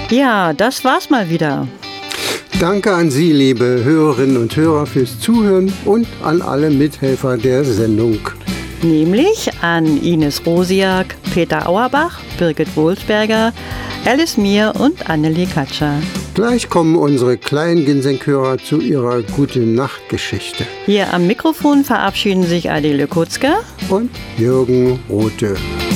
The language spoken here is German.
Ja, das war's mal wieder. Danke an Sie, liebe Hörerinnen und Hörer, fürs Zuhören und an alle Mithelfer der Sendung. Nämlich an Ines Rosiak, Peter Auerbach, Birgit Wohlsberger, Alice Mier und Annelie Katscher. Gleich kommen unsere kleinen Ginsenkhörer zu ihrer Gute-Nacht-Geschichte. Hier am Mikrofon verabschieden sich Adele Kutzka und Jürgen Rothe.